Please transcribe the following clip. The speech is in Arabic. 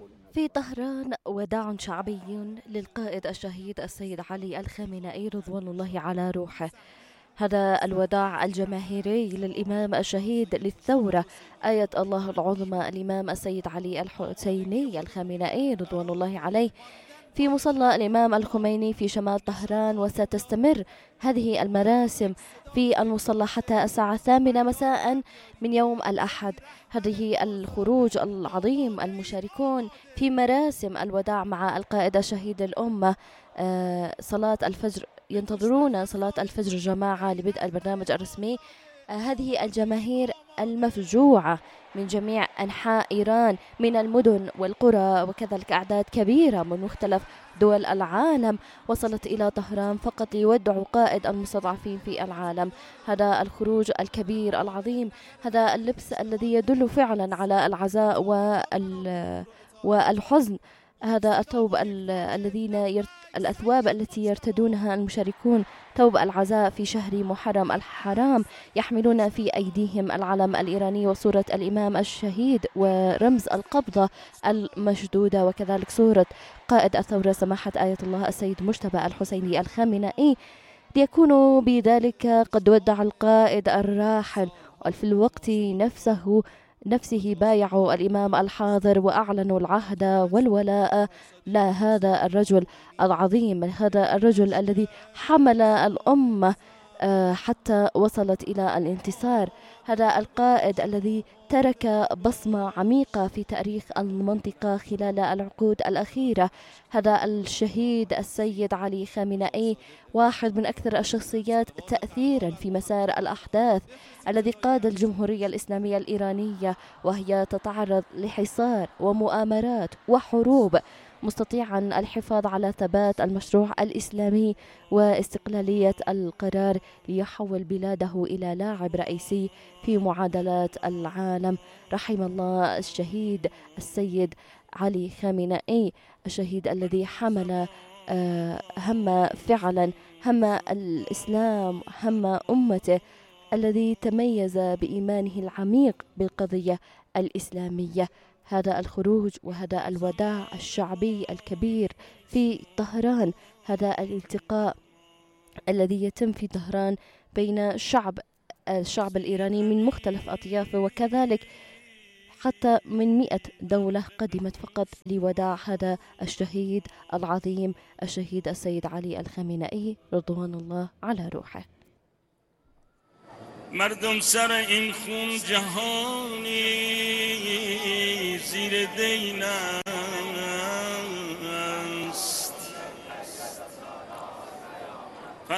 في طهران وداع شعبي للقائد الشهيد السيد علي الخامنئي رضوان الله على روحه. هذا الوداع الجماهيري للإمام الشهيد للثورة آية الله العظمى الإمام السيد علي الحسيني الخامنئي رضوان الله عليه في مصلى الإمام الخميني في شمال طهران، وستستمر هذه المراسم في المصلى حتى الساعة 8 مساء من يوم الأحد. هذه الخروج العظيم، المشاركون في مراسم الوداع مع القائد الشهيد الأمة صلاة الفجر، ينتظرون صلاة الفجر جماعة لبدء البرنامج الرسمي. هذه الجماهير المفجوعة من جميع أنحاء إيران، من المدن والقرى، وكذلك أعداد كبيرة من مختلف دول العالم وصلت إلى طهران فقط ليودعوا قائد المستضعفين في العالم. هذا الخروج الكبير العظيم، هذا اللبس الذي يدل فعلا على العزاء والحزن، هذا الثوب الأثواب التي يرتدونها المشاركون، ثوب العزاء في شهر محرم الحرام، يحملون في أيديهم العلم الإيراني وصورة الإمام الشهيد ورمز القبضة المشدودة، وكذلك صورة قائد الثورة سماحة آية الله السيد مجتبى الحسيني الخامنئي، ليكونوا بذلك قد ودع القائد الراحل، وفي الوقت نفسه بايعوا الإمام الحاضر وأعلنوا العهد والولاء لهذا الرجل العظيم، هذا الرجل الذي حمل الأمة حتى وصلت إلى الانتصار، هذا القائد الذي ترك بصمة عميقة في تاريخ المنطقة خلال العقود الأخيرة. هذا الشهيد السيد علي خامنئي واحد من أكثر الشخصيات تأثيرا في مسار الأحداث، الذي قاد الجمهورية الإسلامية الإيرانية وهي تتعرض لحصار ومؤامرات وحروب، مستطيعا الحفاظ على ثبات المشروع الإسلامي واستقلالية القرار ليحول بلاده إلى لاعب رئيسي في معادلات العالم. رحم الله الشهيد السيد علي خامنئي، الشهيد الذي حمل هم الإسلام، هم أمته، الذي تميز بإيمانه العميق بالقضية الإسلامية. هذا الخروج وهذا الوداع الشعبي الكبير في طهران، هذا الالتقاء الذي يتم في طهران بين الشعب الإيراني من مختلف أطيافه، وكذلك حتى من 100 دولة قدمت فقط لوداع هذا الشهيد العظيم، الشهيد السيد علي الخامنئي رضوان الله على روحه. مردم سر این خون جهانی زیر دینم